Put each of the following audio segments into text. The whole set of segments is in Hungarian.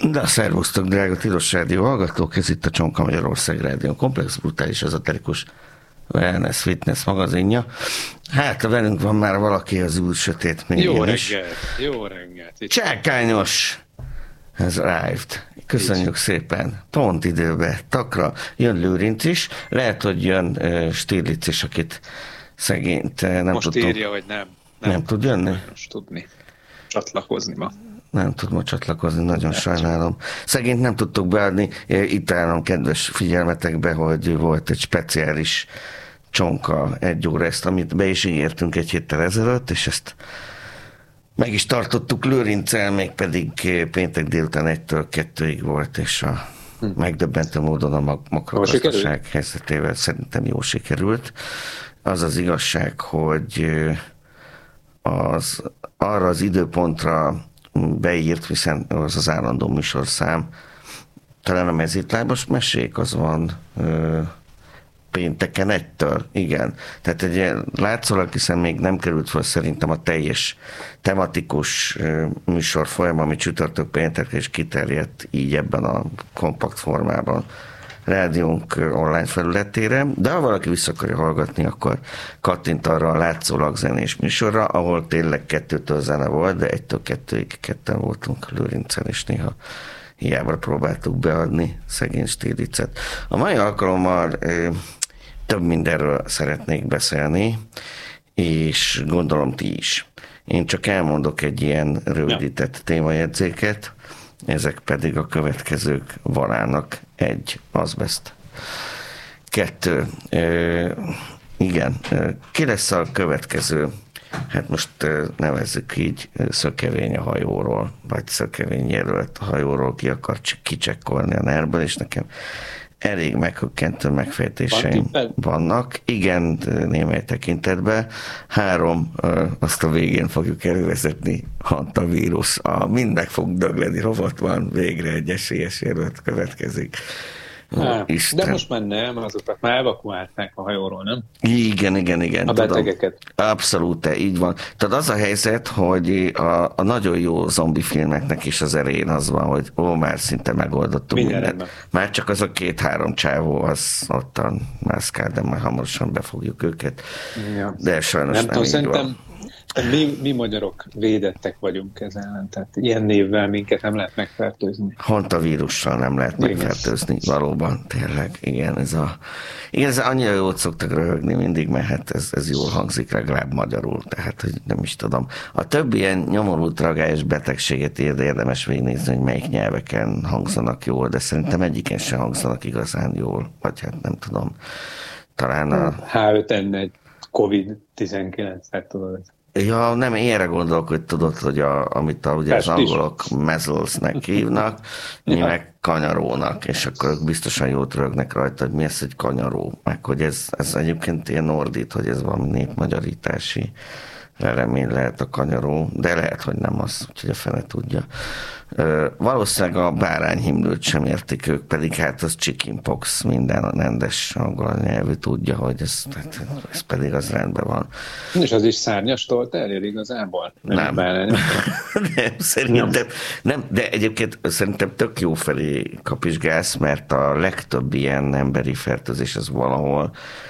De szervusztok, drága Tilos Rádió hallgatók, ez itt a Csonka Magyarország Rádió Komplex, brutális, ezoterikus wellness, fitness magazinja. Hát, velünk van már valaki az új sötét mélyén jó is. reggelt, jó reggelt. Csákányos has arrived. Köszönjük szépen. Pont időbe, takra. Jön Lőrinc is. Lehet, hogy jön Stirlitz is, akit szegényt nem most tudtunk. írja, hogy nem. Nem tud jönni? Most tudni csatlakozni ma. Nem tud ma csatlakozni, nagyon sajnálom. Szegényt nem tudtuk beadni. Itt állom kedves figyelmetekbe, hogy volt egy speciális Csonka 1 óra, ezt, amit be is ígértünk egy héttel ezelőtt, és ezt meg is tartottuk Lőrinccel, még pedig péntek délután 1-től 2-ig volt, és a megdöbbentő módon a makrogazdaság helyzetével szerintem jól sikerült. Az az igazság, hogy arra az időpontra beírt, hiszen az állandó műsorszám, talán a mezítlábas mesék, az van pénteken 1-től, igen. Tehát egy látszólag, hiszen még nem került fel szerintem a teljes tematikus műsor folyam, ami csütörtök péntekre is kiterjedt így ebben a kompakt formában rádiónk online felületére, de ha valaki vissza akarja hallgatni, akkor kattint arra a látszólag zenés műsorra, ahol tényleg 2-től zene volt, de 1-től 2-ig ketten voltunk Lőrinccel, és néha hiába próbáltuk beadni szegény Stirlitzet. A mai alkalommal több mindenről szeretnék beszélni, és gondolom ti is. Én csak elmondok egy ilyen rövidített témajegyzéket, ezek pedig a következők: Valának 1, azbest 2. Igen, ki lesz a következő? Hát most nevezzük így, Szökevény a hajóról, vagy Szökevény jelölt a hajóról, ki akar kicsekkolni a NER-ből, és nekem elég meghökkentő megfejtéseim vannak. Igen, némely tekintetben. 3, azt a végén fogjuk elővezetni, hantavírus. Mind meg fog dögleni, rovat van, végre egy esélyes jelölt következik. De most már nem, azokat már evakuálták a hajóról, nem? Igen. A betegeket. Tudom, abszolút, így van. Tehát az a helyzet, hogy a nagyon jó zombi filmeknek is az elején az van, hogy már szinte megoldottuk mindent. Már csak az a 2-3 csávó, az ottan mászkál, de már hamarosan befogjuk őket. Ja. De sajnos nem így szerintem van. Mi magyarok védettek vagyunk ezzel ellen, tehát ilyen névvel minket nem lehet megfertőzni. Hantavírussal nem lehet megfertőzni, valóban, tényleg, igen, ez annyira jót szoktak röhögni mindig, mert hát ez jól hangzik legalább magyarul, tehát, hogy nem is tudom. A többi ilyen nyomorult ragályos betegséget érdemes végignézni, hogy melyik nyelveken hangzanak jól, de szerintem egyiken sem hangzanak igazán jól, vagy hát nem tudom. Talán a H5N1, COVID-19, hát tudod. Ja, nem, én erre gondolok, hogy tudod, hogy amit ugye az angolok measles-nek hívnak, mi meg kanyarónak, és akkor ők biztosan jót rögnek rajta, hogy mi ez egy kanyaró, meg hogy ez egyébként ilyen ordít, hogy ez valami népmagyarítási remény lehet a kanyaró, de lehet, hogy nem az, úgyhogy a fene tudja. Valószínűleg a bárányhimlőt sem értik ők, pedig hát az chickenpox, minden rendes angol nyelvű tudja, hogy ez pedig az rendben van. És az is szárnyastól terjed igazából? Nem, szerintem nem, de egyébként szerintem tök jó felé kapizsgálsz, mert a legtöbb ilyen emberi fertőzés az valahol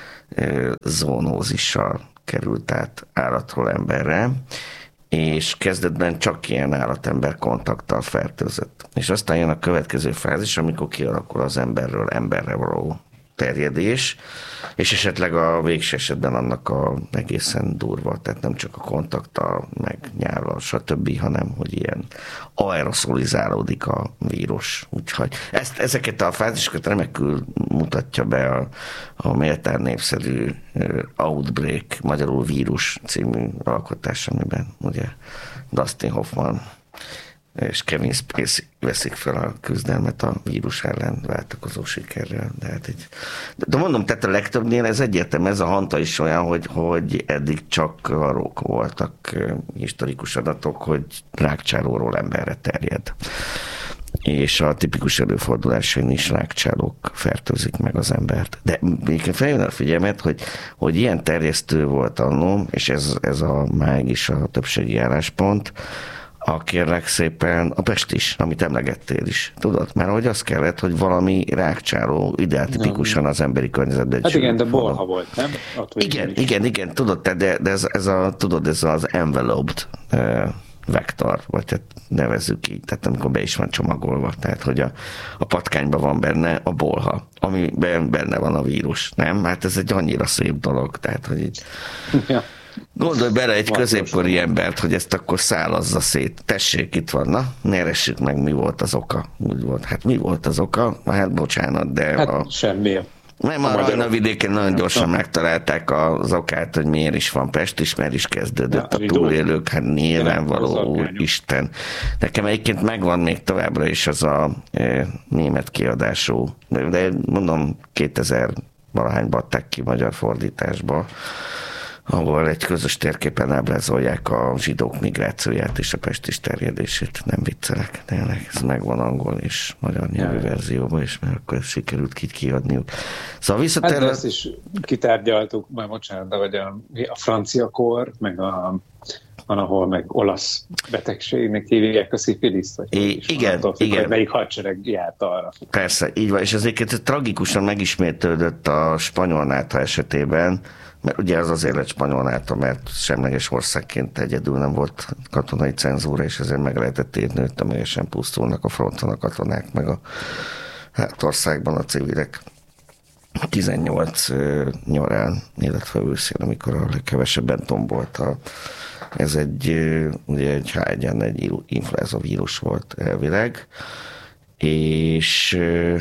zoonózissal került át állatról emberre, és kezdetben csak ilyen állatember kontakttal fertőzött. És aztán jön a következő fázis, amikor kialakul az emberről emberre való terjedés, és esetleg a végső esetben annak a egészen durva, tehát nem csak a kontakttal, meg nyállal, stb., hanem hogy ilyen aeroszolizálódik a vírus. Úgyhogy ezeket a fázisokat remekül mutatja be a méltán népszerű Outbreak, magyarul Vírus című alkotás, amiben ugye Dustin Hoffman és Kevin Spacey veszik fel a küzdelmet a vírus ellen váltakozó sikerrel. De mondom, tehát a legtöbbnél ez egyértelmű, ez a hanta is olyan, hogy eddig csak arról voltak historikus adatok, hogy rákcsálóról emberre terjed. És a tipikus előfordulásain is rákcsálók fertőzik meg az embert. De még feljön a figyelmet, hogy ilyen terjesztő volt annó, és ez a máig is a többségi álláspont, kérlek szépen a Pest is, amit emlegettél is. Tudod? Mert hogy az kellett, hogy valami rákcsáló ideáltipikusan az emberi környezetben. Hát igen, de bolha volt, nem? Igen, tudod, de ez az enveloped vektor, vagy hát nevezzük így, tehát amikor be is van csomagolva, tehát hogy a patkányban van benne a bolha, amiben benne van a vírus, nem? Hát ez egy annyira szép dolog, tehát hogy így... Ja. Gondolj bele egy középkori embert, hogy ezt akkor szálazza szét. Tessék, itt van, na, neressük meg, mi volt az oka. Úgy volt. Hát mi volt az oka? Hát bocsánat, de... Hát semmi. Nem, a Rajna-vidéken nagyon gyorsan megtalálták az okát, hogy miért is van Pest is, mert is kezdődött a túlélők, hát nyilvánvaló, úristen. Nekem egyébként megvan még továbbra is az a német kiadású, de mondom 2000-valahányban adták ki magyar fordításba, ahol egy közös térképen ábrázolják a zsidók migrációját és a pestis terjedését. Nem viccelek, tényleg. Ez megvan angol és magyar nyelvű verzióban, és mert akkor ezt sikerült kiadniuk. Szóval visszatérve... Hát ezt is kitárgyaltuk, már bocsánat, de vagy a francia kor, meg van, ahol meg olasz betegségnek hívják a szifiliszt, vagy igen. Melyik hadsereg járt arra. Persze, így van, és ezeket tragikusan megismétlődött a spanyol náta esetében, mert ugye az azért lett spanyol náta, mert semleges országként egyedül nem volt katonai cenzúra, és ezért meg lehetett írni, hogy tömegesen pusztulnak a fronton a katonák, meg a országban a civilek. 18 nyarán, illetve őszén, amikor a legkevesebben tombolt ez ugye egy H1N1 egy influenza vírus volt elvileg, és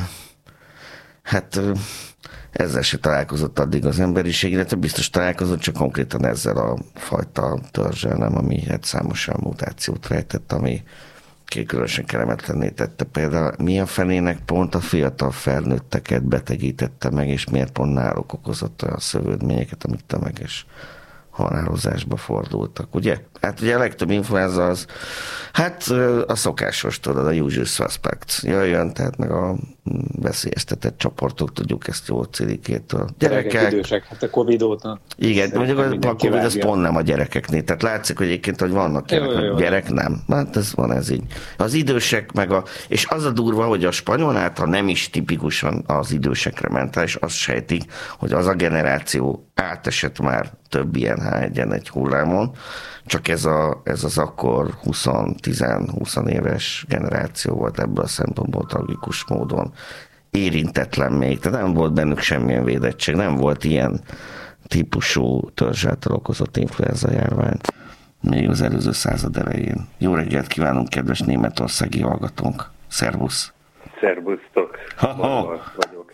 hát ezzel se találkozott addig az emberiség, illetve biztos találkozott, csak konkrétan ezzel a fajta törzsel, nem, ami hát számosan mutációt rejtett, ami különösen kellemetlenné tette. Például mi a fenének pont a fiatal felnőtteket betegítette meg, és miért pont náluk okozott olyan szövődményeket, amik tömeges halálozásba fordultak, ugye? Hát ugye a legtöbb influenza az, hát a szokásos, tudod, a usual suspects jöjjön, tehát meg a veszélyeztetett csoportok, tudjuk ezt jól Cilikétől. Gyerekek, idősek, hát a Covid óta. Igen, mondjuk a Covid az pont nem a gyerekeknél, tehát látszik, hogy egyébként, hogy vannak gyerek nem. Hát ez van ez így. Az idősek és az a durva, hogy a spanyol által nem is tipikusan az idősekre ment rá, és azt sejtik, hogy az a generáció átesett már több ilyen H1N1 hullámon, csak ez az akkor 10-20 éves generáció volt ebből a szempontból tragikus módon érintetlen még. Tehát nem volt bennük semmilyen védettség, nem volt ilyen típusú törzs által okozott influenza járvány még az előző század elején. Jó reggelt kívánunk, kedves németországi hallgatónk! Szervusz! Szervusztok! Vagyok.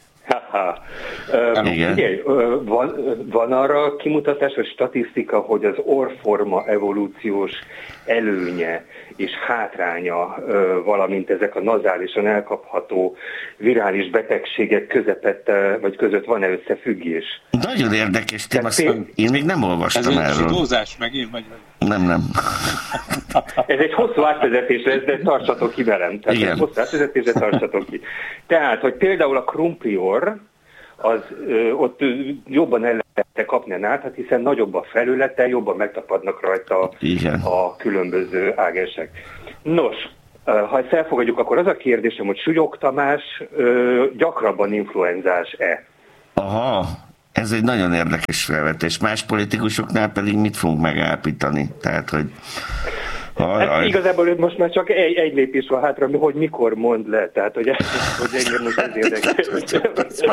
Figyelj, van arra kimutatás, vagy statisztika, hogy az orrforma evolúciós előnye és hátránya, valamint ezek a nazálisan elkapható virális betegségek közepette, vagy között van-e összefüggés? Nagyon érdekes téma, én még nem olvastam erről. Ez egy zsidózás megint, vagy? Nem. Ez egy hosszú átvezetés lesz, de tartsatok ki velem. Tehát egy hosszú átvezetésre tartsatok ki. Tehát, hogy például a krumpliorr, az ott jobban el lehet kapni a náthát, hiszen nagyobb a felülete, jobban megtapadnak rajta a különböző ágensek. Nos, ha ezt elfogadjuk, akkor az a kérdésem, hogy Súlyog Tamás gyakrabban influenzás-e? Aha, ez egy nagyon érdekes felvetés. Más politikusoknál pedig mit fogunk megállapítani? Tehát, hogy... Hát igazából most már csak egy lépés van hátra, hogy mikor mond le, tehát hogy engem most ez érdekes.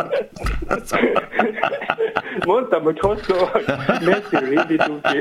Mondtam, hogy hosszú, messzről indítunk ki.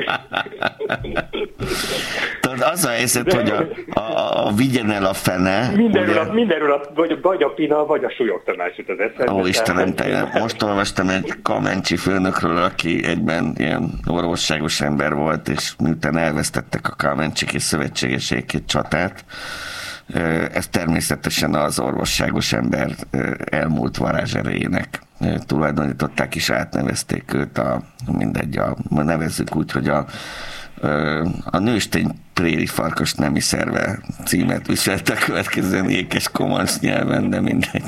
Tudod, az a helyzet, hogy a vigyen el a fene. Mindenről vagy a Pina, vagy a Súlyog Tamás jut az eszembe. Ó, Istenem, most olvastam egy Kamencsi főnökről, aki egyben ilyen orvosságos ember volt, és miután elvesztettek a Kamencsik és szövetségeség két csatát, ez természetesen az orvosságos ember elmúlt varázserejének tulajdonították, és átnevezték őt nevezzük úgy, hogy a nőstény préri farkas nemi szerve címet viselte a következően ékes komancs nyelven, de mindegy.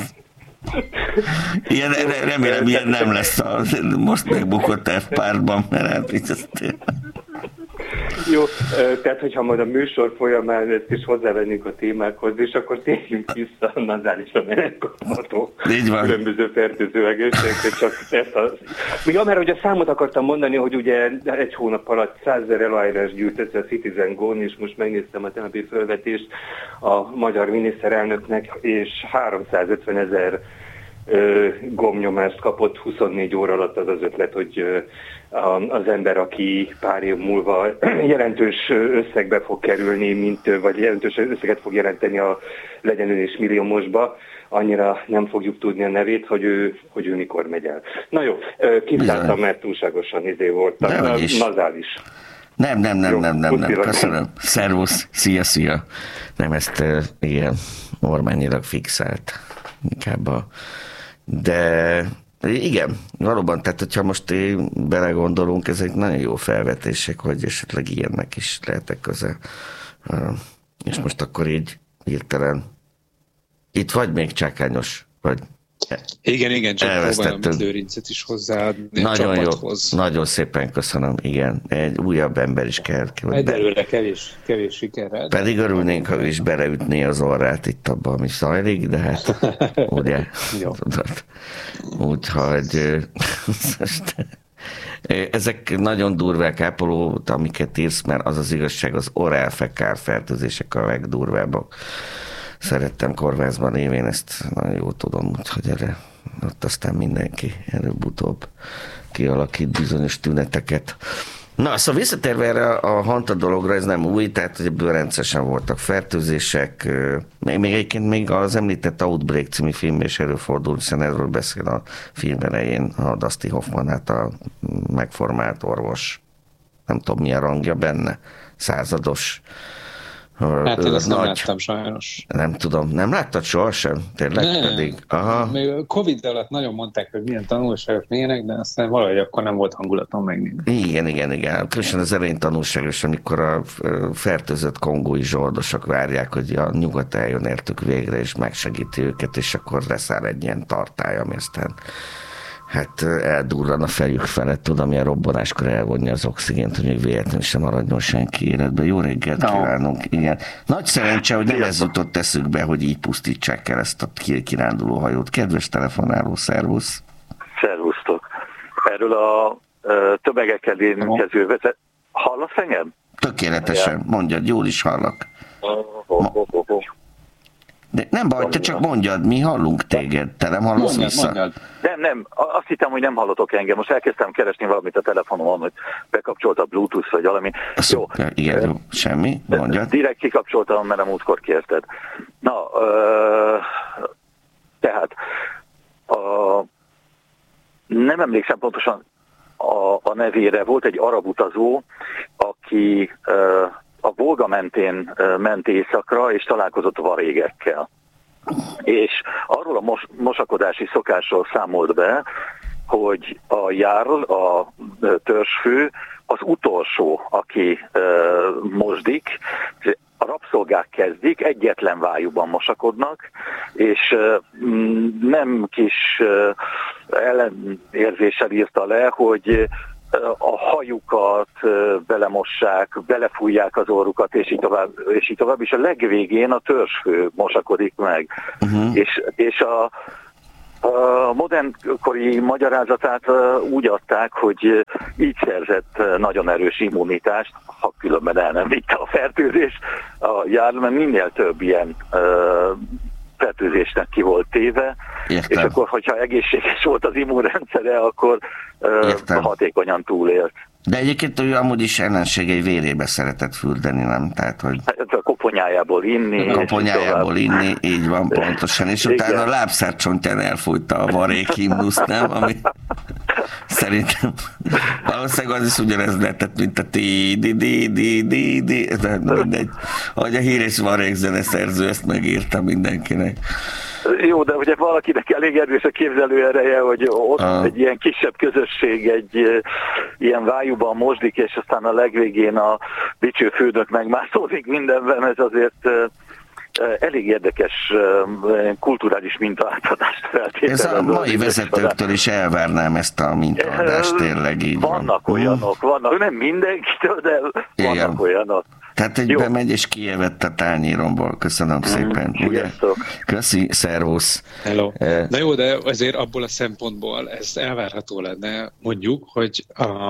Remélem, ilyen nem lesz a most megbukott F-pártban, mert hát Jó, tehát hogyha majd a műsor folyamán ezt is hozzávennénk a témákhoz, és akkor térjünk vissza a nazálisan megkapható különböző fertőző egészségekre, csak ezt a... Ja, mert ugye a számot akartam mondani, hogy ugye egy hónap alatt 100 000 aláírás gyűjt össze a Citizen Go-n, és most megnéztem a tegnapi felvetést a magyar miniszterelnöknek, és 350 000 gombnyomást kapott 24 óra alatt. Az az ötlet, hogy az ember, aki pár év múlva jelentős összegbe fog kerülni, vagy jelentős összeget fog jelenteni a legyen ön és milliómosba, annyira nem fogjuk tudni a nevét, hogy ő mikor megy el. Na jó, kiszálltam, mert túlságosan volt. Nazális. Nem. Köszönöm. Szervusz, szia. Nem, ezt igen, ormányilag fixált. Inkább de igen, valóban, tehát hogyha most belegondolunk, ezek nagyon jó felvetések, hogy esetleg ilyennek is lehetek közel. És most akkor így hirtelen itt vagy még csákányos, vagy igen, csak próbálom Lőrincet is hozzáadni a csapathoz. Jó, nagyon szépen köszönöm, igen. Egy újabb ember is kell. Egyelőre kevés sikerrel. Pedig örülnénk, ha ő is beleütné az orrát itt abban, ami zajlik, de hát ugye, tudod. Úgyhogy ezek nagyon durvák, Ápoló, amiket írsz, mert az az igazság, az orál-fekál fertőzések a legdurvábbak. Szerettem kórházban évén, ezt nagyon jól tudom, úgyhogy erre ott aztán mindenki előbb-utóbb kialakít bizonyos tüneteket. Na, szóval visszatérve erre a Hanta dologra, ez nem új, tehát hogy rendszeresen voltak fertőzések, még egyébként még az említett Outbreak című film is előfordul, hiszen erről beszél a film elején a Dustin Hoffman, hát a megformált orvos, nem tudom milyen rangja benne, százados. Hát én ezt nem láttam sajnos. Nem tudom, nem láttad sohasem? Tényleg nem. Pedig? Aha. Még Covid alatt nagyon mondták, hogy milyen tanulságok milyenek, de aztán valahogy akkor nem volt hangulatom megnézni. Igen. Különösen az elején tanulságos, amikor a fertőzött kongói zsoldosok várják, hogy a nyugat eljön értük végre, és megsegíti őket, és akkor leszáll egy ilyen tartály, ami aztán hát eldurran a fejük felett, tudom, ilyen robbanáskor elvonja az oxigént, hogy még véletlenül sem maradjon senki életben. Jó reggelt kívánunk, igen. Nagy szerencse, hogy nem ez jutott eszükbe, hogy így pusztítsák el ezt a kiránduló hajót. Kedves telefonáló, szervusz! Szervusztok! Erről a tömegekkel érintkező vezet... Hallasz engem? Tökéletesen, mondjad, jól is hallak. De nem baj, te csak mondjad, mi hallunk téged, te nem hallasz vissza? Mondjad. Nem, azt hittem, hogy nem hallotok engem. Most elkezdtem keresni valamit a telefonomon, hogy bekapcsolt a Bluetooth, vagy valami. Szuper, jó. Igen, jó. Semmi, mondjad. Direkt kikapcsoltam, mert a múltkor kérted. Na, tehát nem emlékszem pontosan a nevére. Volt egy arab utazó, aki a Volga mentén ment északra, és találkozott varégekkel. És arról a mosakodási szokásról számolt be, hogy a járl, a törzsfő az utolsó, aki mosdik, a rabszolgák kezdik, egyetlen vájúban mosakodnak, és nem kis ellenérzéssel írta le, hogy a hajukat belemossák, belefújják az orrukat, és így tovább, és a legvégén a törzsfő mosakodik meg. És a modernkori magyarázatát úgy adták, hogy így szerzett nagyon erős immunitást, ha különben el nem vitte a fertőzés, a járvány, mert minél több ilyen fertőzésnek ki volt téve, Értem. És akkor, hogyha egészséges volt az immunrendszere, akkor hatékonyan túlélt. De egyébként ő amúgy is ellenségei vérébe szeretett fürdeni, nem? Tehát, hogy... A koponyájából inni. Koponyájából inni, így van pontosan. És utána a lábszárcsontján elfújta a varék himnuszt, nem? Ami szerintem valószínűleg az is ugyanez lehetett, mint a ti-di-di-di-di-di. Mindegy. Ahogy a hír és varék zeneszerző ezt megírta mindenkinek. Jó, de ugye valakinek elég erős a képzelőereje, hogy ott egy ilyen kisebb közösség egy ilyen vájúban mosdik, és aztán a legvégén a dicső főnök megmászódik mindenben, ez azért elég érdekes kulturális mintaadást feltételez. Ez a mai vezetőktől is elvárnám ezt a mintaadást, tényleg így vannak olyanok, vannak, nem mindenkitől, de vannak olyanok. Tehát egy bemegy és kijevett a tányéromból. Köszönöm szépen. Köszi, szervusz. Hello. Na jó, de azért abból a szempontból ez elvárható lenne, mondjuk, hogy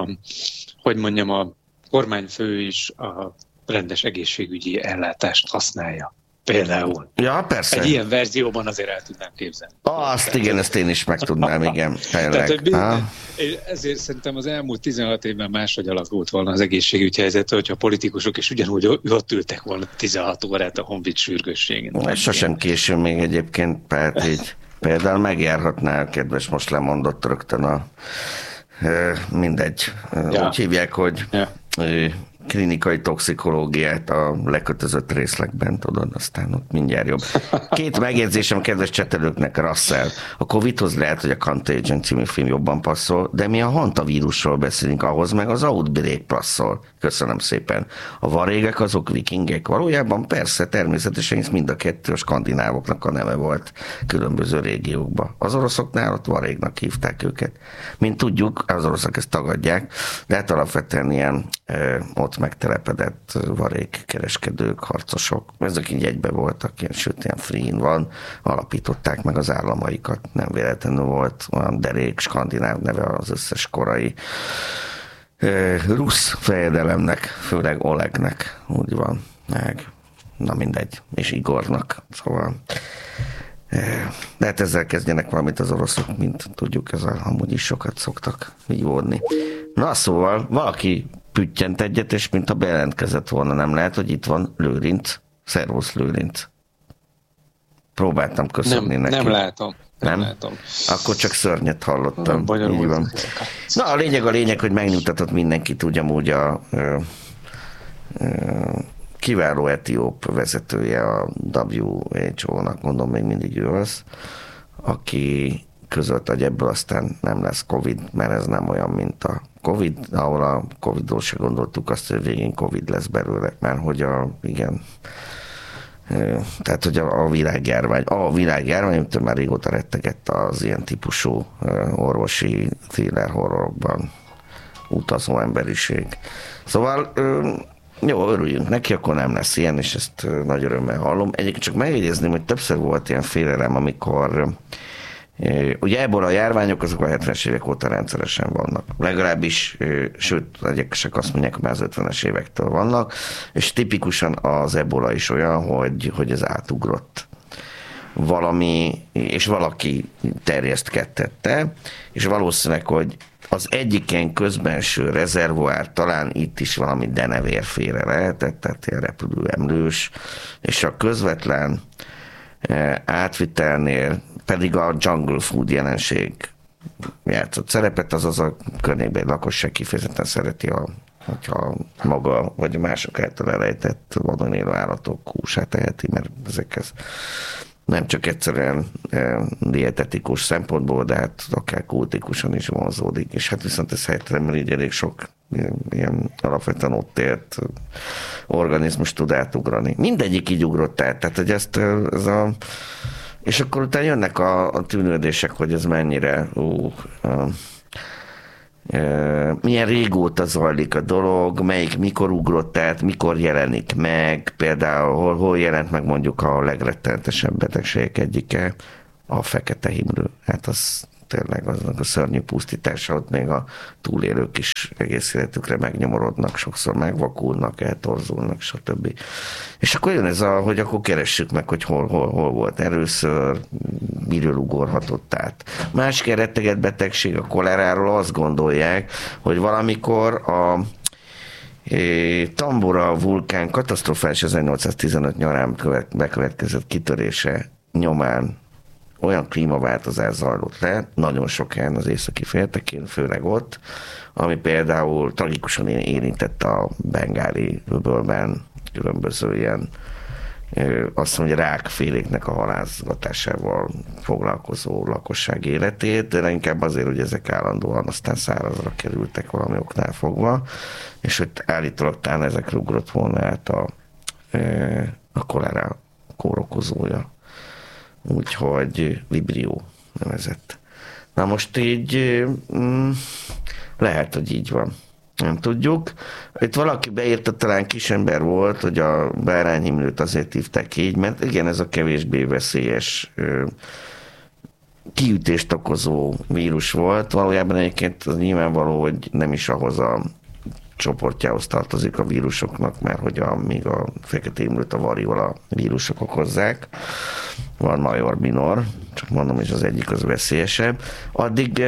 a kormányfő is a rendes egészségügyi ellátást használja. Például. Ja, persze. Egy ilyen verzióban azért el tudnám képzelni. Azt igen, ezt én is meg tudnám, igen. Ezért szerintem az elmúlt 16 évben máshogy alakult volna az egészségügyi helyzet, hogyha a politikusok is ugyanúgy ott ültek volna 16 órát a Honvéd sürgősségén. Sosem későn még egyébként, tehát így például megjárhatná, kedves, most lemondott rögtön a mindegy. Úgy hívják, hogy klinikai toxikológiát a lekötözött részlegben, tudod, aztán ott mindjárt jobb. 2 megjegyzésem kedves csetelőknek, Russell. A Covid-hoz lehet, hogy a Contagion című film jobban passzol, de mi a hantavírusról beszélünk, ahhoz meg az Outbreak passzol. Köszönöm szépen. A varégek azok vikingek. Valójában persze, természetesen ez mind a kettő a skandinávoknak a neve volt különböző régiókban. Az oroszoknál ott varégnak hívták őket. Mint tudjuk, az oroszok ezt tagadják, de hát alapvetően ilyen ott megtelepedett varégkereskedők, harcosok. Ezek így egybe voltak, sőt ilyen free van, alapították meg az államaikat. Nem véletlenül volt olyan derék, skandináv neve az összes korai rusz fejedelemnek, főleg Olegnek, úgy van, meg na mindegy, és Igornak, szóval de hát ezzel kezdjenek valamit az oroszok, mint tudjuk, ezzel amúgy is sokat szoktak vívódni. Na szóval valaki püttyent egyet, és mintha bejelentkezett volna, nem lehet, hogy itt van Lőrinc. Szervusz, Lőrinc. Próbáltam köszönni neki. Nem látom. Nem? Akkor csak szörnyet hallottam. Így van. Na, a lényeg, hogy megnyugtatott mindenkit ugyanúgy a kiváló etióp vezetője a WHO-nak, mondom, még mindig ő az, aki közölte, hogy ebből aztán nem lesz Covid, mert ez nem olyan, mint a Covid, ahol a Covid-ról se gondoltuk azt, hogy végén Covid lesz belőle, mert hogy tehát, hogy a világjárvány, amitől már régóta rettegett az ilyen típusú orvosi thriller horrorokban utazó emberiség. Szóval jó, örüljünk neki, akkor nem lesz ilyen, és ezt nagy örömmel hallom. Egyébként csak megjegyezném, hogy többször volt ilyen félelem, amikor ugye ebből a járványok azok a 70-es évek óta rendszeresen vannak. Legalábbis, sőt, egyesek azt mondják, hogy már az 50-es évektől vannak, és tipikusan az ebola is olyan, hogy ez átugrott. Valaki terjesztette, és valószínűleg, hogy az egyik ilyen közbenső rezervoár talán itt is valami denevérféle lehetett, tehát ilyen repülő emlős, és a közvetlen átvitelnél pedig a jungle food jelenség játszott szerepet, azaz a környékben lakosság kifejezetten szereti, hogyha maga vagy mások által elejtett vadon élő állatok húsát eheti, mert ezekhez nem csak egyszerűen dietetikus szempontból, de hát akár kultikusan is vonzódik. És hát viszont ez helytelen, mert így elég sok ilyen alapvetően ott ért organizmus tud átugrani. Mindegyik így ugrott át. Tehát, hogy és akkor utána jönnek a tűnődések, hogy ez mennyire milyen régóta zajlik a dolog, mikor ugrott át, mikor jelenik meg, például hol jelent meg mondjuk a legrettenetesebb betegségek egyike, a fekete himlő. Hát az tényleg aznak a szörnyű pusztítása, ott még a túlélők is egész életükre megnyomorodnak, sokszor megvakulnak, eltorzulnak, stb. És akkor jön ez hogy akkor keressük meg, hogy hol volt először, miről ugorhatott át. Másik rettegett betegség, a koleráról azt gondolják, hogy valamikor a Tambora vulkán katasztrofális 1815 nyarán bekövetkezett kitörése nyomán olyan klímaváltozás zajlott le, nagyon sok helyen az északi féltekén, főleg ott, ami például tragikusan érintette a bengáli öbölben különböző ilyen, azt mondja, rákféléknek a halázgatásával foglalkozó lakosság életét, de inkább azért, hogy ezek állandóan aztán szárazra kerültek valami oknál fogva, és hogy állítólag talán ezekre ugrott volna át a kolera kórok okozója. Úgyhogy Vibrio nevezett. Na most így lehet, hogy így van. Nem tudjuk. Itt valaki beírta, talán kisember volt, hogy a bárányhimlőt azért hívták így, mert igen, ez a kevésbé veszélyes kiütést okozó vírus volt. Valójában egyébként az nyilvánvaló, hogy nem is ahhoz a csoportjához tartozik a vírusoknak, mert hogy még a fekete imlőt, a variola vírusok okozzák. Van major, minor, csak mondom, és az egyik az veszélyesebb. Addig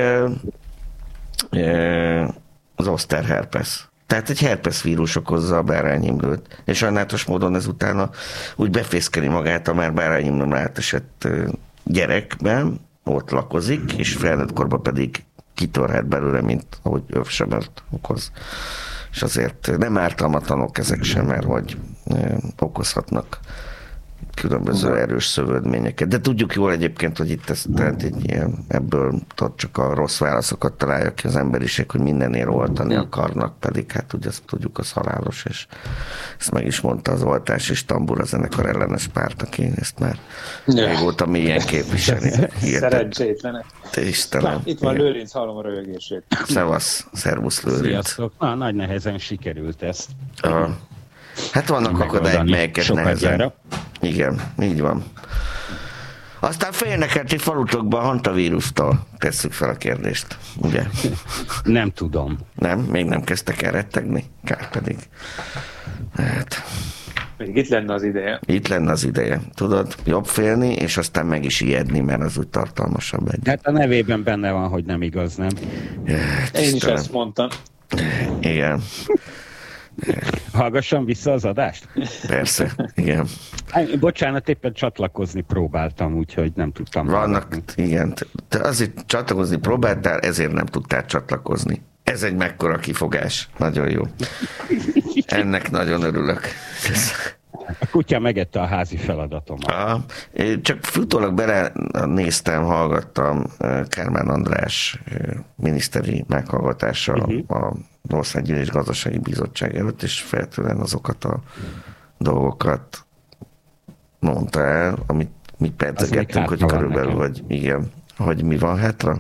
az oszterherpes. Tehát egy herpes vírus okozza a bárányimlőt, és sajnálatos módon ezután úgy befészkeli magát a már bárányimlőn átesett gyerekben, ott lakozik, és felnőtt korban pedig kitörhet belőle, mint ahogy övsebet okoz. És azért nem ártalmatlanok ezek sem, mert hogy okozhatnak különböző erős szövődményeket. De tudjuk jól egyébként, hogy itt tehát egy ilyen, ebből csak a rossz válaszokat találja ki az emberiség, hogy mindenért oltani akarnak, pedig hát ugye azt tudjuk, az halálos, és ezt meg is mondta az oltás és tambura zenekar ellenes párt, aki ezt már régóta mélyen képviseli. Szerencsétlenek. Istenem. Itt van Lőrinc, hallom a röhögését. Szevasz, szervusz Lőrinc. Sziasztok. Nagy nehezen sikerült ezt. Hát vannak akadályok, melyeket nehezen. Igen, így van. Aztán félnek itt falutokban a hantavírustól. Tesszük fel a kérdést, ugye? Nem tudom. Nem? Még nem kezdtek el rettegni? Kár pedig. Hát. Még itt lenne az ideje. Itt lenne az ideje. Tudod, jobb félni, és aztán meg is ijedni, mert az úgy tartalmasabb egy. Hát a nevében benne van, hogy nem igaz, nem? Én is ezt mondtam. Igen. Hallgassam vissza az adást? Persze, igen. Bocsánat, éppen csatlakozni próbáltam, úgyhogy nem tudtam. Vannak, igen. Te azért csatlakozni próbáltál, ezért nem tudtál csatlakozni. Ez egy mekkora kifogás. Nagyon jó. Ennek nagyon örülök. A kutya megette a házi feladatomat. Csak futólag bele néztem, hallgattam Kármán András miniszteri meghallgatása a Országgyűlés Gazdasági Bizottság előtt, és feltétlenül azokat a dolgokat mondta el, amit mi pedzegettünk, hogy körülbelül, hogy igen, hogy mi van hátra.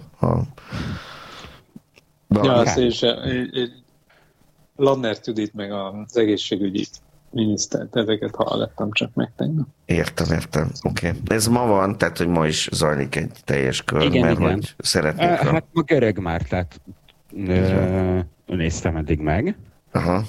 Azt is Ladner Judit meg az egészségügyi minisztert, ezeket hallgattam csak meg tegnap. Értem. Oké. Ez ma van, tehát, hogy ma is zajlik egy teljes kör, igen, mert igen. hogy szeretnék. Hát ma Görög Mártát néztem eddig meg. Aha.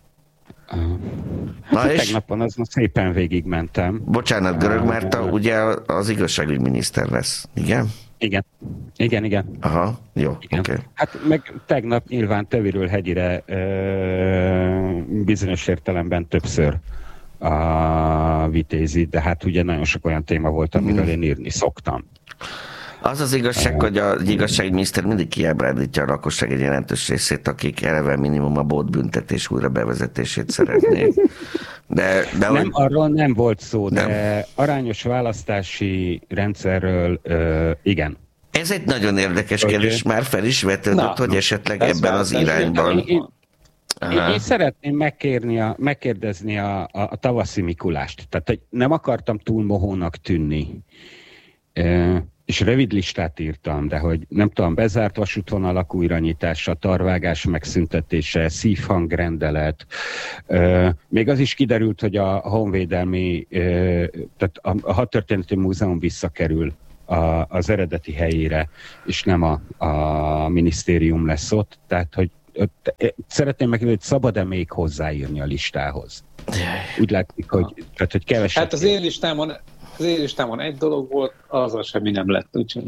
Hát tegnapon azon szépen végigmentem. Bocsánat, Görög Márta ugye az igazságügyminiszter lesz, igen? Igen. Aha, jó, oké. Okay. Hát meg tegnap nyilván Töviről hegyire bizonyos értelemben többször a vitézi, de hát ugye nagyon sok olyan téma volt, amiről én írni szoktam. Az az igazság, hogy az igazságügyminiszter mindig kiábrándítja a lakosság egy jelentős részét, akik eleve minimum a bótbüntetés újra bevezetését szeretnék. De nem, arról nem volt szó, nem. De arányos választási rendszerről igen. Ez egy nagyon érdekes kérdés, már fel is vetődött, hogy esetleg ebben az irányban. Én szeretném megkérdezni a tavaszi Mikulást. Tehát, hogy nem akartam túl mohónak tűnni. És rövid listát írtam, de hogy nem tudom, bezárt vasútvonalak újranyitása, tarvágás megszüntetése, szívhangrendelet. Még az is kiderült, hogy a honvédelmi, tehát a Hadtörténeti Múzeum visszakerül az eredeti helyére, és nem a minisztérium lesz ott. Tehát, hogy szeretném megkérdezni, hogy szabad-e még hozzáírni a listához? Úgy látszik, hogy kevesebb. Hát az én listámon egy dolog volt, azzal semmi nem lett, úgyhogy.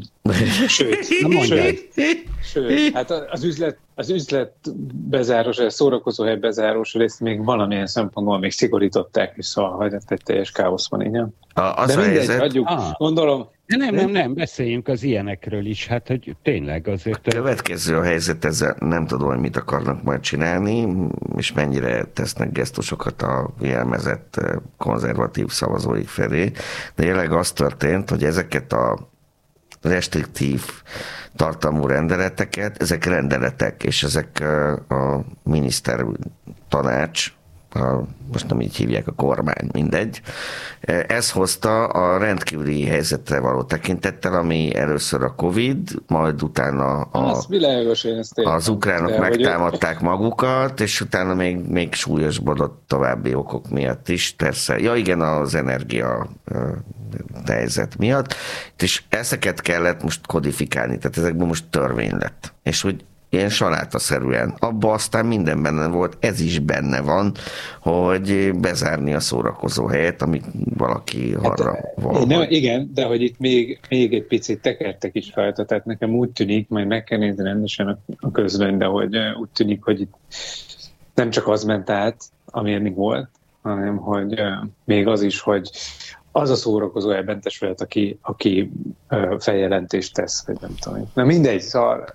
Sőt, hát az üzlet bezárós, a szórakozóhely bezárós részt még valamilyen szempontból még szigorították is, szóval hogy egy teljes káosz van, így. De mindegy, hagyjuk, gondolom. Nem, beszéljünk az ilyenekről is, hát hogy tényleg azért... Következő a helyzet, ezzel nem tudom, hogy mit akarnak majd csinálni, és mennyire tesznek gesztusokat a jelmezett konzervatív szavazóik felé, de jelenleg az történt, hogy ezeket a restriktív tartalmú rendeleteket, ezek rendeletek, és ezek a miniszter tanács most nem így hívják, a kormány, mindegy. Ez hozta a rendkívüli helyzetre való tekintettel, ami először a Covid, majd utána az ukránok megtámadták magukat, és utána még súlyosbodott további okok miatt is, persze. Ja igen, az energia helyzet miatt, és ezeket kellett most kodifikálni, tehát ezekből most törvény lett. És hogy ilyen salátaszerűen. Abba aztán minden benne volt, ez is benne van, hogy bezárni a szórakozó helyet, amit valaki arra van. Igen, de hogy itt még egy picit tekertek is rajta, tehát nekem úgy tűnik, majd meg kell nézni rendesen a közben, de hogy úgy tűnik, hogy itt nem csak az ment át, ami eddig volt, hanem hogy még az is, hogy az a szórakozó helyben testület, aki feljelentést tesz, vagy nem tudom. Na mindegy, szóval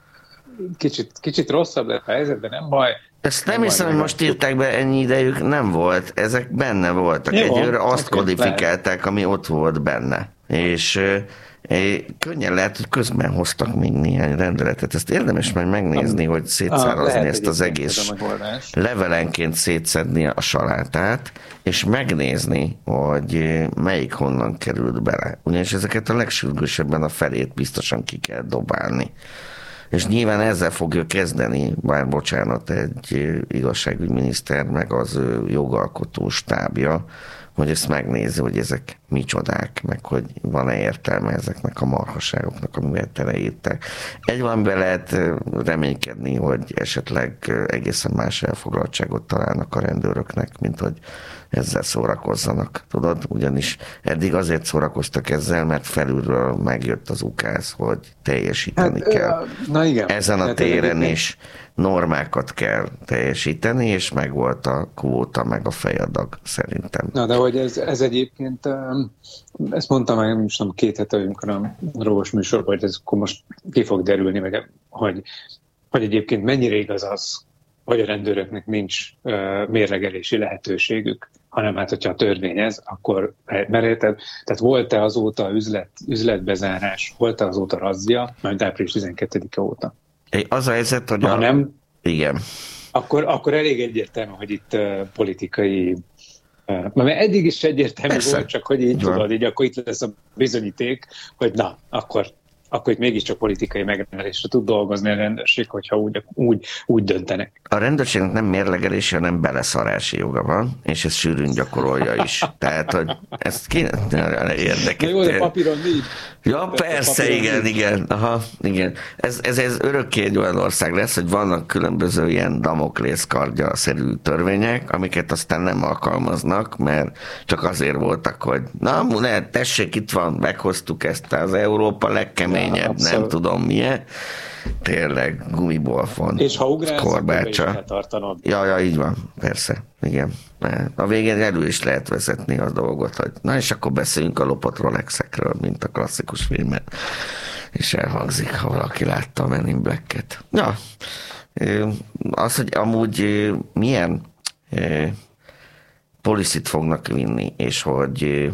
kicsit rosszabb lett a helyzet, de nem baj. Ezt nem hiszem, hogy most írták be, ennyi idejük nem volt. Ezek benne voltak. Egyőre azt kodifikálták, ami ott volt benne. És könnyen lehet, hogy közben hoztak még néhány rendeletet. Ezt érdemes majd megnézni, hogy szétszárazni ezt az egész levelenként szétszedni a salátát, és megnézni, hogy melyik honnan került bele. Ugyanis ezeket a legsürgősebben a felét biztosan ki kell dobálni. És nyilván ezzel fogja kezdeni, bár bocsánat, egy igazságügyminiszter, meg az jogalkotó stábja, hogy ezt megnézi, hogy ezek micsodák, meg hogy van-e értelme ezeknek a marhaságoknak, amivel teleírták. Egy valamiben lehet reménykedni, hogy esetleg egészen más elfoglaltságot találnak a rendőröknek, mint hogy ezzel szórakozzanak. Tudod, ugyanis eddig azért szórakoztak ezzel, mert felülről megjött az ukáz, hogy teljesíteni kell. Na igen. Ezen a téren is normákat kell teljesíteni, és megvolt a kvóta, meg a fejadag szerintem. Na, de hogy ez egyébként, ezt mondtam már, nem is tudom, 2 hete, amikor a Rovos műsor, hogy ez akkor most ki fog derülni, meg hogy egyébként mennyire igaz az, hogy a rendőröknek nincs mérlegelési lehetőségük, hanem hát, hogyha a törvény ez, akkor merélted. Tehát volt-e azóta üzletbezárás, volt-e azóta razzia, majd április 12-e óta? Az a helyzet, hogy ha nem, igen. Akkor elég egyértelmű, hogy itt politikai... Mert eddig is egyértelmű persze. Volt, csak hogy így tudod, így akkor itt lesz a bizonyíték, hogy na, akkor itt mégiscsak politikai megrendelésre tud dolgozni a rendőrség, hogyha úgy döntenek. A rendőrségnek nem mérlegelési, hanem beleszarási joga van, és ez sűrűn gyakorolja is. Tehát, hogy ezt kéne érdekes. Jó, de papíron mi? Ja, persze, igen. Aha, igen. Ez örökké egy olyan ország lesz, hogy vannak különböző ilyen Damoklész kardja-szerű törvények, amiket aztán nem alkalmaznak, mert csak azért voltak, hogy tessék, itt van, meghoztuk ezt az Európa legkeményebb, nem tudom milyen. Tényleg gumiból van. És ha ugrálsz, korbácsa. Akkor tartanod. Ja, így van, persze. Igen. A végén elő is lehet vezetni a dolgot, hogy na és akkor beszéljünk a lopott Rolexekről, mint a klasszikus filmben. És elhangzik, ha valaki látta a Men in Black-et. Ja, az, hogy amúgy milyen policyt fognak vinni, és hogy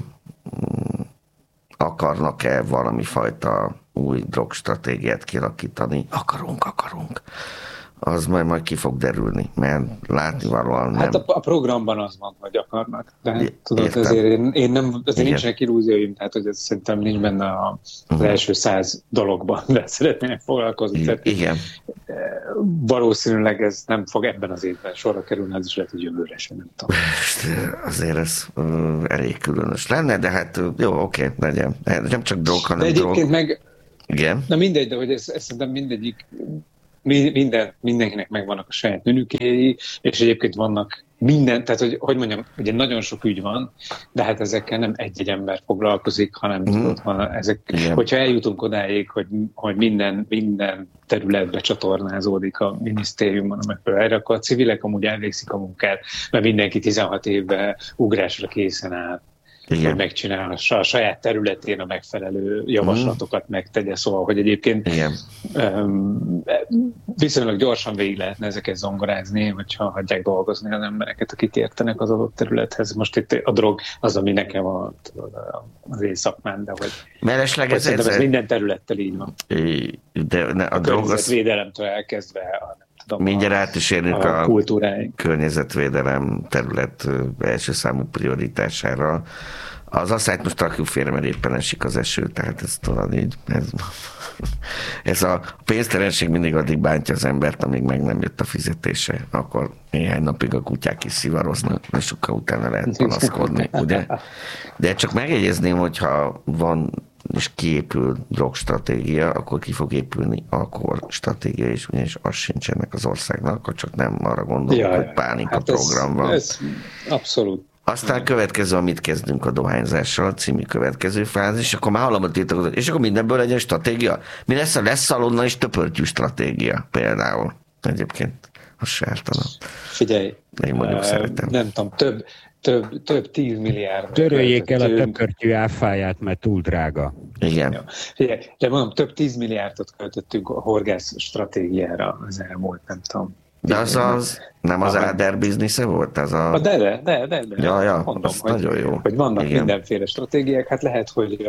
akarnak-e valami fajta új drogstratégiát kialakítani. Akarunk. Az majd ki fog derülni, mert látnivalóan nem. Hát a programban az van, hogy akarnak. De tudod, ezért nincsenek illúzióim, tehát hogy ez szerintem nincs benne az első 100 dologban, de szeretnének foglalkozni. Igen. Valószínűleg ez nem fog ebben az évben sorra kerülni, az is lehet, hogy jövőre sem, nem tudom. Azért ez elég különös lenne, de hát jó, oké, legyen. Nem csak drog, hanem de egyébként drog. Igen. Na mindegy, de hogy ez szerintem mindegyik, mindenkinek megvannak a saját nünükéi, és egyébként vannak tehát hogy mondjam, ugye nagyon sok ügy van, de hát ezekkel nem egy ember foglalkozik, hanem tudod, hogyha eljutunk odáig, hogy minden területbe csatornázódik a minisztériumban, erre akkor a civilek amúgy elvégzik a munkát, mert mindenki 16 évben ugrásra készen áll. Igen. Hogy megcsinál a saját területén a megfelelő javaslatokat megtegye, szóval, hogy egyébként viszonylag gyorsan végig lehetne ezeket zongorázni, hogyha hagyják dolgozni az embereket, akik értenek az adott területhez. Most itt a drog az, ami nekem az én szakmám, de hogy ez minden területtel így van. De a drog környezetvédelemtől elkezdve tudom, mindjárt át is érünk a kultúráink. Környezetvédelem terület első számú prioritására. Az asszályt most rakjuk félre, mert éppen esik az eső, tehát ez talán így, ez a pénztelenség mindig addig bántja az embert, amíg meg nem jött a fizetése, akkor néhány napig a kutyák is szivaroznak, és sokkal utána lehet panaszkodni, ugye? De csak megjegyezném, hogyha van és kiépül drogstratégia, akkor ki fog épülni alkoholstratégia is, ugyanis az sincs ennek az országnak, akkor csak nem arra gondolok, hogy pánika program van. Ez abszolút. Aztán következő, amit kezdünk a dohányzással, című következő fázis, akkor már hallom a tiltakozat, és akkor mindenből legyen stratégia. Mi lesz a leszalonna és töpörtyű stratégia például? Egyébként az sártalan. Figyelj, én mondjuk szeretem. Nem tudom, több 10 milliárd. Töröljék el a töpörtyű áfáját, mert túl drága. Igen. Ja. Figyelj, de mondom, több 10 milliárdot költöttünk a horgász stratégiára az elmúlt, nem tudom. De az nem az Áder biznisze volt? Ez a... De. Ja, mondom, hogy, nagyon jó. Hogy vannak igen. Mindenféle stratégiák, hát lehet, hogy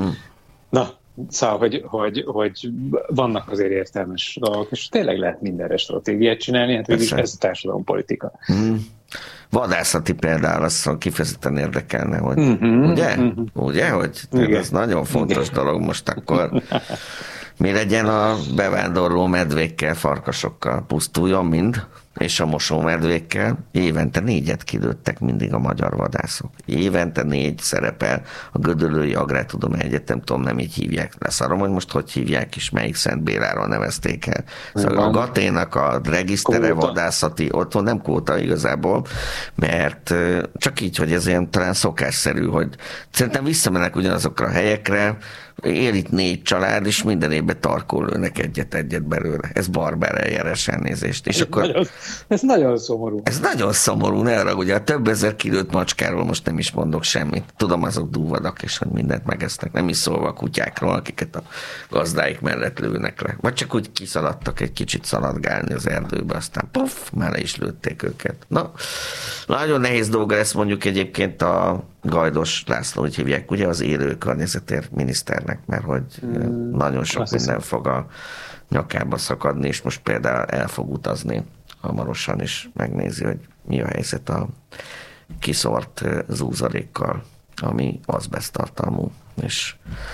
szóval, hogy vannak azért értelmes dolgok, és tényleg lehet mindenre stratégiát csinálni, hát végülis ez a társadalompolitika. Vadászati például azt kifejezetten érdekelne, hogy ugye, hogy ez nagyon fontos dolog most akkor. Mi legyen a bevándorló medvékkel, farkasokkal? Pusztuljon mind, és a mosómedvékkel. Évente 4 kilőttek mindig a magyar vadászok. Évente 4 szerepel a Gödöllői Agrártudományi Egyetem, tudom, nem így hívják. Leszarom, hogy most hogy hívják, és melyik Szent Béláról nevezték el. Szóval a Gaténak a regisztere vadászati otthon nem kóta igazából, mert csak így, hogy ez ilyen talán szokásszerű, hogy szerintem visszamennek ugyanazokra a helyekre, él itt 4 család, és minden évben tarkólőnek egyet belőle. Ez barber eljárás, elnézést. És akkor... Ez nagyon szomorú. Ez nagyon szomorú, ne arra, ugye a több ezer kilőtt macskáról most nem is mondok semmit. Tudom, azok dúvadak, és hogy mindent megesznek. Nem is szólva a kutyákról, akiket a gazdáik mellett lőnek le. Vagy csak úgy kiszaladtak egy kicsit szaladgálni az erdőbe, aztán puff, már le is lőtték őket. Na, nagyon nehéz dolga lesz mondjuk egyébként a Gajdos László, úgy hívják, ugye az élő környezetért miniszternek, mert hogy nagyon sok minden fog a nyakába szakadni, és most például el fog utazni hamarosan, és megnézi, hogy mi a helyzet a kiszort zúzalékkal, ami azbesztartalmú, és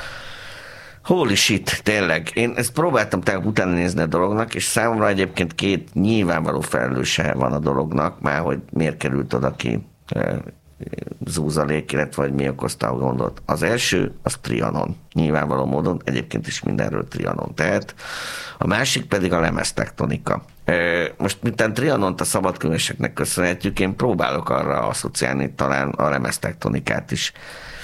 holy shit, tényleg. Én ezt próbáltam tehát utána nézni a dolognak, és számomra egyébként 2 nyilvánvaló felelőse van a dolognak, már hogy miért került oda ki zúzalék, illetve hogy mi okozta a gondot. Az első, az Trianon. Nyilvánvaló módon, egyébként is mindenről Trianon tehet. A másik pedig a lemeztektonika. Most mintán Trianont a szabadkőműveseknek köszönhetjük, én próbálok arra asszociálni talán a lemeztektonikát is.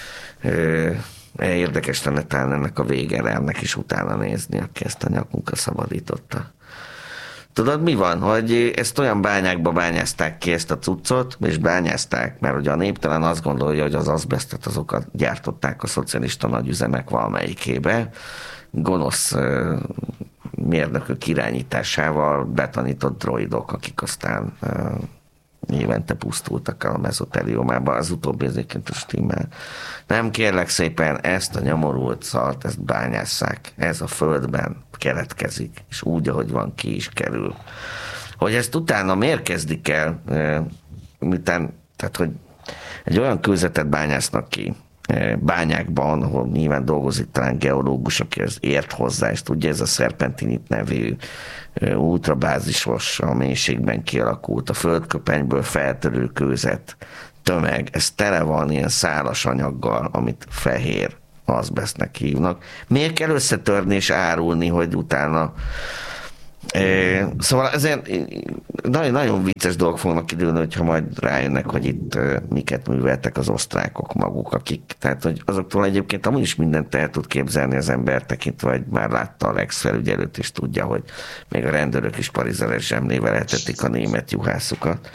Érdekes lenne talán ennek a végerelnek is utána nézni, aki ezt a nyakunkra szabadította. Tudod, mi van? Hogy ezt olyan bányákba bányázták ki ezt a cuccot, és bányázták, mert ugye a néptelen azt gondolja, hogy az azbesztet azokat gyártották a szocialista nagyüzemek valamelyikébe. Gonosz mérnökök irányításával betanított droidok, akik aztán évente pusztultak el a mezoteliómába, az utóbbi ezeket a stimmel. Nem, kérlek szépen, ezt a nyomorult szart, ezt bányásszák, ez a földben keletkezik, és úgy, ahogy van, ki is kerül. Hogy ezt utána miért kezdik el, tehát, hogy egy olyan kőzetet bányásznak ki, bányákban, ahol nyilván dolgozik talán geológus, aki ez ért hozzá, és tudja, ez a szerpentinit nevű ultrabázisos, a mélységben kialakult, a földköpenyből feltörő kőzet tömeg, ez tele van ilyen szálas anyaggal, amit fehér azbesztnek hívnak. Miért kell összetörni és árulni, hogy utána szóval ezért nagyon vicces dolgok fognak kiderülni, hogyha majd rájönnek, hogy itt miket műveltek az osztrákok maguk, akik, tehát hogy azoktól egyébként amúgy is mindent el tud képzelni az ember tekintve, vagy már látta a Lex felügyelőt, és tudja, hogy még a rendőrök is parizeres zsemlével etetik a német juhászukat.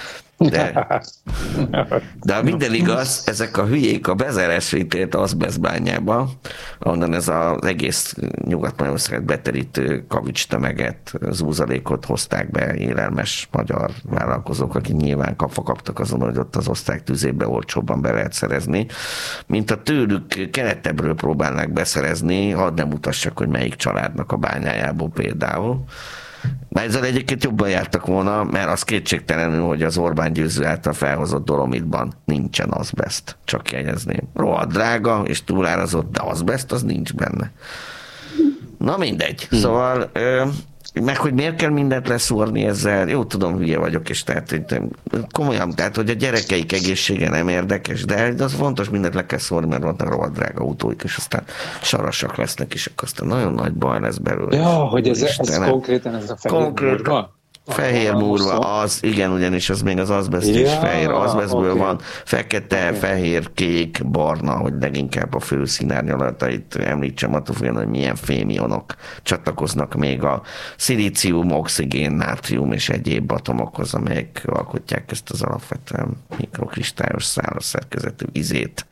De minden igaz, ezek a hülyék a bezeresítélt azbesztbányába, onnan ez az egész Nyugat-Magyarországot beterítő kavics tömeget, zúzalékot hozták be élelmes magyar vállalkozók, akik nyilván kaptak azon, hogy ott az osztrák tüzébe olcsóbban be lehet szerezni, mint a tőlük keletebbről próbálnák beszerezni, hadd nem mutassak, hogy melyik családnak a bányájából például. Már ezzel egyébként jobban jártak volna, mert az kétségtelenül, hogy az Orbán Győző által felhozott Dolomitban nincsen azbest. Csak jegyezném. Rohadt drága és túlárazott, de azbest az nincs benne. Na mindegy. Szóval, meg hogy miért kell mindent leszúrni ezzel, jó tudom, hülye vagyok, és tehát komolyan, tehát hogy a gyerekeik egészsége nem érdekes, de az fontos, mindent le kell szórni, mert vannak rohadt drága autóik, és aztán sarasak lesznek, és akkor aztán nagyon nagy baj lesz belőle. Ja, hogy ez konkrétan ez a fehér murva, az, igen, ugyanis az még az azbest is fehér, azbestből van, fekete, fehér, kék, barna, hogy leginkább a fő színárnyalatait említsem, attól függően, hogy milyen fémionok csatlakoznak még a szilícium, oxigén, nátrium és egyéb atomokhoz, amelyek alkotják ezt az alapvetően mikrokristályos szálas szerkezetű izét.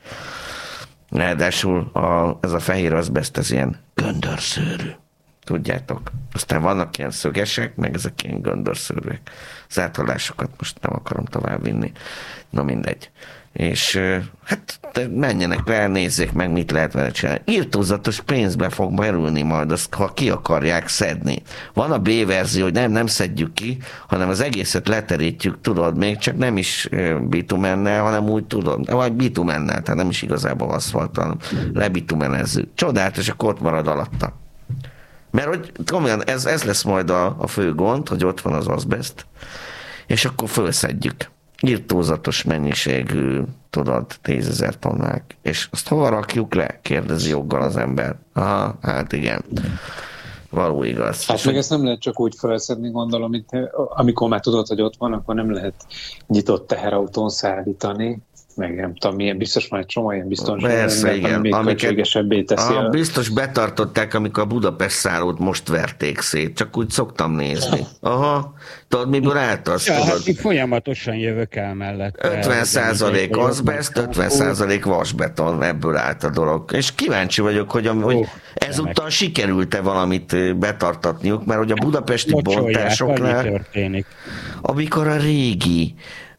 Ráadásul ez a fehér azbest, ez ilyen göndörszőrű. Tudjátok. Aztán vannak ilyen szögesek, meg ezek ilyen göndörszőrűek. Az áthalásokat most nem akarom tovább vinni. Na mindegy. És hát menjenek le, nézzék meg, mit lehet vele csinálni. Irtózatos pénzbe fog berülni majd, azt, ha ki akarják szedni. Van a B-verzió, hogy nem szedjük ki, hanem az egészet leterítjük, tudod, még csak nem is bitumennel, hanem úgy tudod, vagy bitumennel, tehát nem is igazából aszfalttal, lebitumenezzük. Csodálatos, akkor ott marad alatta. Mert hogy komolyan ez lesz majd a fő gond, hogy ott van az azbest, és akkor fölszedjük. Irtózatos mennyiségű, tudod, 10 000 tonnák. És azt hova rakjuk le? Kérdezi joggal az ember. Aha, hát igen. Való igaz. Hát meg ezt nem lehet csak úgy felszedni, gondolom, amikor már tudod, hogy ott van, akkor nem lehet nyitott teherautón szállítani, meg nem tudom, milyen, biztos már egy csomó ilyen biztonság, még költségesebbé teszi. Biztos betartották, amikor a Budapest szállót most verték szét, csak úgy szoktam nézni. Aha, tudod, miből álltasz? Ja, hát folyamatosan jövök el mellett. 50% azbest, 50% vasbeton, ebből állt a dolog. És kíváncsi vagyok, hogy ezúttal sikerült-e valamit betartatniuk, mert hogy a budapesti bontásoknál, amikor a régi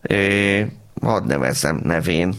hadd nevezzem nevén,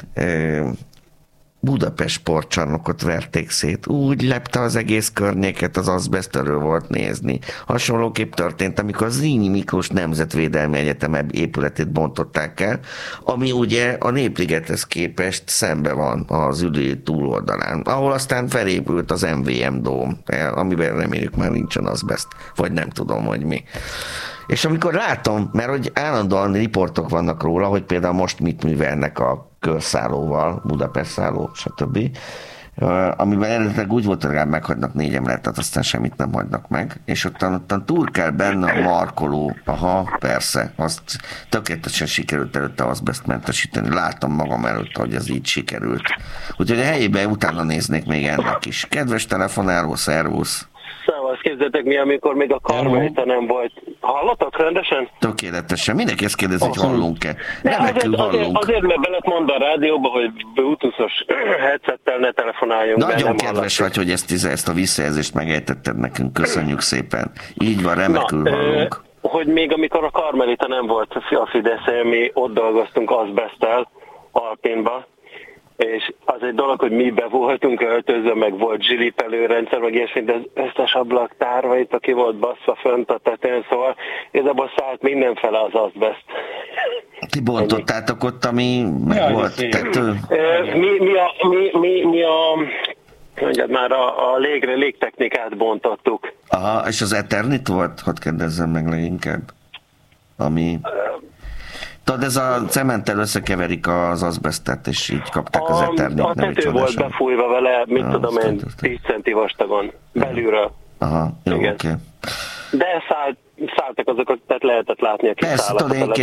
Budapest sportcsarnokot verték szét. Úgy lepte az egész környéket, az azbestről volt nézni. Hasonlóképp történt, amikor a Zrínyi Miklós Nemzetvédelmi Egyetem épületét bontották el, ami ugye a Népligethez képest szembe van az Üllői túloldalán, ahol aztán felépült az MVM Dóm, amiben reméljük már nincsen azbest, vagy nem tudom, hogy mi. És amikor látom, mert hogy állandóan riportok vannak róla, hogy például most mit művelnek a körszállóval, Budapest szálló, stb., amiben eredetileg úgy volt, hogy legalább meghagynak 4 emeletet, aztán semmit nem hagynak meg, és ottan túl kell benne a markoló. Aha, persze, azt tökéletesen sikerült előtte azbestmentesíteni. Láttam magam előtt, hogy ez így sikerült. Úgyhogy a helyében utána néznék még ennek is. Kedves telefonáló, szervusz! Azt képzeljétek mi, amikor még a Karmelita nem volt. Hallatok rendesen? Tökéletesen. Mindenki ezt kérdezi, hogy hallunk-e. Remekül hallunk. Azért, mert belet mond a rádióba, hogy bluetooth-os headsettel ne telefonáljunk. Nagyon kedves vagy, hogy ezt a visszajelzést megejtetted nekünk. Köszönjük szépen. Így van, remekül hallunk. Hogy még amikor a Karmelita nem volt a Fidesz, mi ott dolgoztunk azbesttel Alpénba, és az egy dolog, hogy mi be voltunk öltözve, meg volt zsilipelőrendszer, meg ilyesmi, de az összes ablak tárva itt, aki volt basszva fönt a tetőn, szóval igazából szállt mindenfele az azbest. Kibontottátok ott, ami meg volt tető? Mondjad már, a légtechnikát bontottuk. Aha, és az Eternit volt? Hadd kérdezzem meg leginkább. Ami... Tudod, ez a cementtel összekeverik az azbestet, és így kapták az Eternit. A tető volt befújva vele, mit tudom én, 10 centi vastagon, belülről. Aha, jó, oké. De szálltak azok, tehát lehetett látni a kiszállatot.